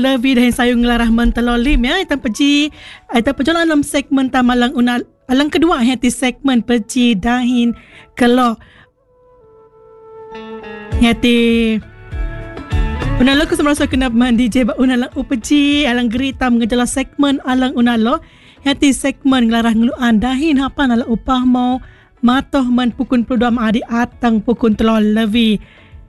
Lebih dah sayung larah mentalolim ya itam peji itam perjalanan dalam segmen tamalang una alang kedua hati segmen peji dahin kelo hati unalo ku semrasa kena mandi je ba unalang upeji alang geritam ngejala segmen alang unalo hati segmen larah ngeluan dahin hapan ala upah mau matoh man pukun perdua adi atang pukun telol lebih.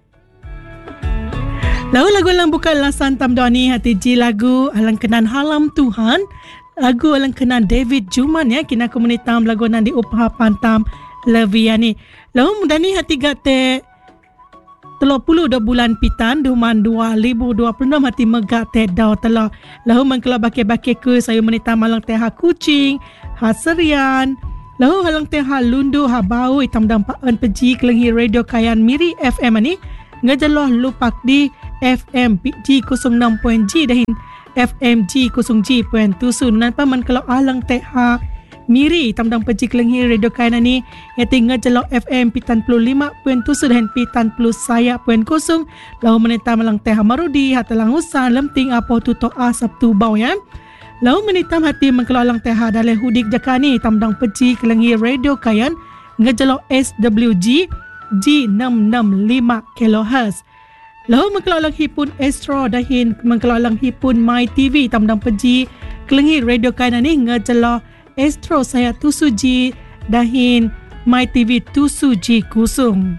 Lagu alang bukan lasan tamdani hati ji lagu alang kenan halam Tuhan. Lagu alang kenan David Juman ya kina komunitam lagu nan di upah pantam leviani. Lalu mudah ni hati gate 30 bulan pitan duman 2026 hati megate dau telo. Lalu mengkela bake-bake ke saya menitam alang teha kucing, haserian. Lalu halang teha lundu habau itam dampaan peji kelenghi radio kayan Miri FM ani. Ngajeloh lupak di FM G06.G dahin FM G0G.7 nanpa man kalau alang teha Miri tamdang peji kelenghi radio kain ni yati ngajeloh FM P75.7 dahin P75.0 lahu menitam alang teha marudi hatalang husan lemting apo tuto asap tubau ya lahu menitam hati mengkelau alang teha daleh hudik jakani tamdang peji kelenghi radio kain ngajeloh SWG G665 kHz. Lalu mengkelau alang hipun Astro dahin mengkelau alang hipun My TV tamdang peji kelenghi radio kaina ni ngajelah Astro saya 7G dahin My TV 7G kusung.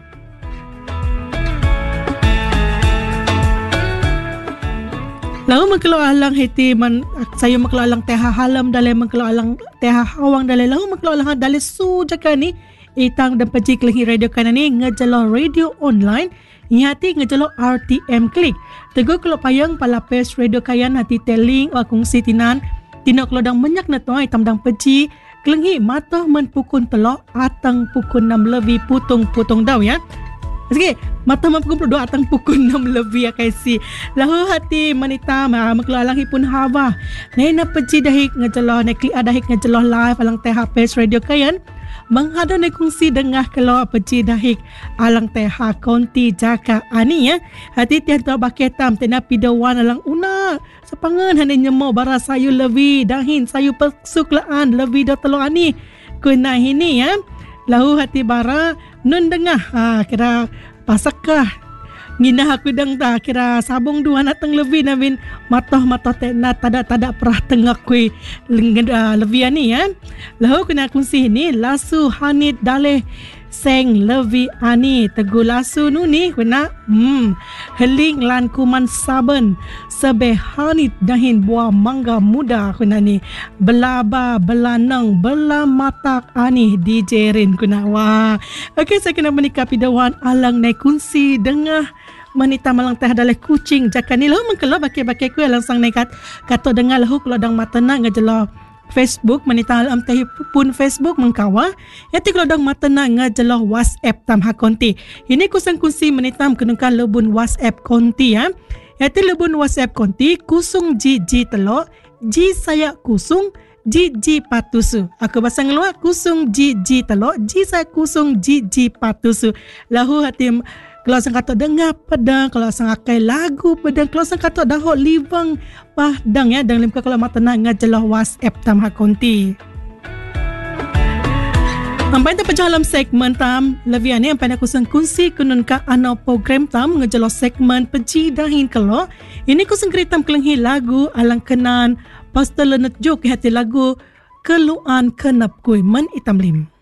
Lalu mengkelau alang hiti saya mengkelau alang teha halam dalai mengkelau alang teha hawang dalai lalu mengkelau alang dalai sujakani itang dan peji kelenghi radio kaina ni ngajelah radio online hati ngejelo RTM klik. Teguh kalau payang palapes radio kayan hati teling wakung sitinan tinok lodang menyak na toy tamdang peji kelenghi matoh men pukun telok atang pukun 6 lebih putung daw ya. Okey, matoh men pukun 2 atang pukun 6 lebih ya kaisi. Lahu hati manita makelalang hipun hawa. Nena peji dahik ngejelo ne klik adahik ngejelo live alang THP radio kayan. Menghadap ni kongsi dengah kalau peji dahik alang teha konti jaka ani ya hati tian tua baketam tena pidawan alang una sepangan hanya nyemo bara sayu levi dahin sayu persuklaan levi do telo ani kuna ini ya lahu hati bara nun dengah kira pasakah nginah aku dang tak kira sabung dua natang levi nabin matoh tena tada perah tengah kui levi ani ya lahu kena kongsi ini lasu hanit daleh seng levi ani teguh lasu nu ni kena heling lan kuman saben sebe hanit dahin buah mangga muda kena ni belaba belanang bela matak ani DJ Rin kena wah okey saya kena menikah pidawan alang naik kunci dengah manita malang teh daleh kucing jakan ni lahu mengkelau bake-bake ku langsung nekat kato dengar lahu kelodang matana ngajelo Facebook manita alam teh pun Facebook mengkawa yati kelodang matana ngajelo WhatsApp tam hakonti ini kusang kunsi manitam kenungkan lebun WhatsApp konti ya yati lebun WhatsApp konti kusung ji telo ji saya kusung ji patusu aku basang luar kusung ji telo ji saya kusung ji patusu lahu hatim kalau sang kata dengar pedang, kalau sang akai lagu pedang, kalau sang kata dahok libang padang ya, dan limka kalau mata nak ngajelah WhatsApp tam hakonti. Sampai tu pejalan segmen tam lebih ni sampai aku sang kunci kunun ka ano program tam ngajelah segmen peji dahin kalau ini ku sang kritam kelenghi lagu alang kenan pastor lenet jok hati lagu keluan kenap kuy men itam lim.